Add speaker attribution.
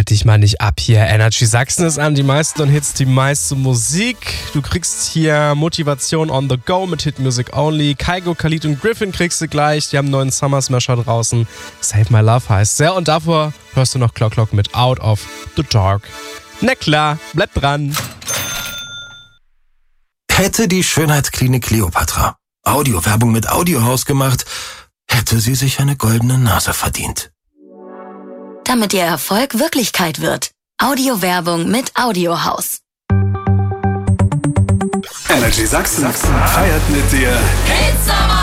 Speaker 1: dich mal nicht ab hier. Energy Sachsen ist an, die meisten Hits, die meiste Musik. Du kriegst hier Motivation on the go mit Hit Music Only. Kygo, Khalid und Griffin kriegst du gleich. Die haben einen neuen Summer Smasher draußen. Save My Love heißt sehr. Und davor hörst du noch Clock Clock mit Out of the Dark. Na klar, bleib dran.
Speaker 2: Hätte die Schönheitsklinik Kleopatra Audiowerbung mit Audiohaus gemacht, hätte sie sich eine goldene Nase verdient.
Speaker 3: Damit ihr Erfolg Wirklichkeit wird. Audiowerbung mit Audiohaus.
Speaker 4: Energy Sachsen feiert mit dir
Speaker 3: Hit Summer!